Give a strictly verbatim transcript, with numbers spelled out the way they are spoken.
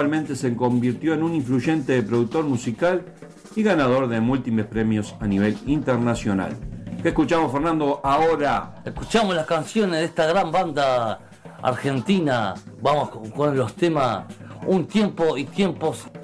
Actualmente se convirtió en un influyente productor musical y ganador de múltiples premios a nivel internacional. ¿Qué escuchamos, Fernando, ahora? Escuchamos las canciones de esta gran banda argentina. Vamos con, con los temas Un tiempo y tiempos